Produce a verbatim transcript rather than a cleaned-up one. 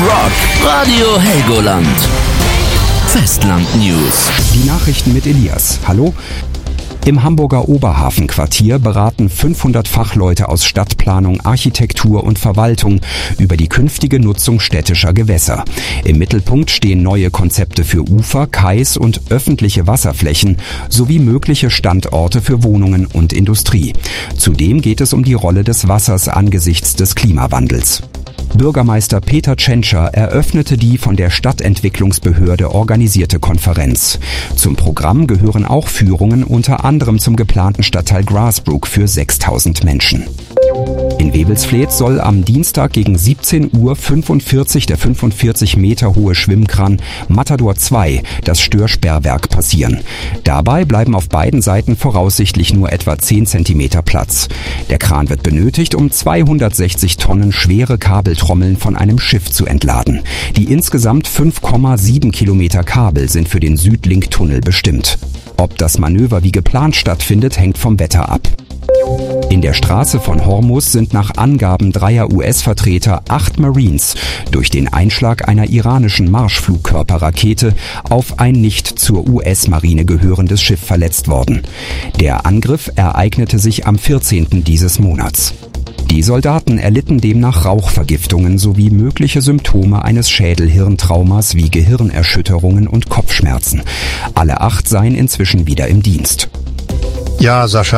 Rock. Radio Helgoland. Festland News. Die Nachrichten mit Elias. Hallo? Im Hamburger Oberhafenquartier beraten fünfhundert Fachleute aus Stadtplanung, Architektur und Verwaltung über die künftige Nutzung städtischer Gewässer. Im Mittelpunkt stehen neue Konzepte für Ufer, Kais und öffentliche Wasserflächen sowie mögliche Standorte für Wohnungen und Industrie. Zudem geht es um die Rolle des Wassers angesichts des Klimawandels. Bürgermeister Peter Tschentscher eröffnete die von der Stadtentwicklungsbehörde organisierte Konferenz. Zum Programm gehören auch Führungen unter anderem zum geplanten Stadtteil Grasbrook für sechstausend Menschen. In Wewelsfleth soll am Dienstag gegen siebzehn Uhr fünfundvierzig der fünfundvierzig Meter hohe Schwimmkran Matador zwei, das Störsperrwerk, passieren. Dabei bleiben auf beiden Seiten voraussichtlich nur etwa zehn Zentimeter Platz. Der Kran wird benötigt, um zweihundertsechzig Tonnen schwere Kabeltrommeln von einem Schiff zu entladen. Die insgesamt fünf Komma sieben Kilometer Kabel sind für den Südlink-Tunnel bestimmt. Ob das Manöver wie geplant stattfindet, hängt vom Wetter ab. In der Straße von Hormuz sind nach Angaben dreier U S-Vertreter acht Marines durch den Einschlag einer iranischen Marschflugkörperrakete auf ein nicht zur U S-Marine gehörendes Schiff verletzt worden. Der Angriff ereignete sich am vierzehnten dieses Monats. Die Soldaten erlitten demnach Rauchvergiftungen sowie mögliche Symptome eines Schädel-Hirntraumas wie Gehirnerschütterungen und Kopfschmerzen. Alle acht seien inzwischen wieder im Dienst. Ja, Sascha.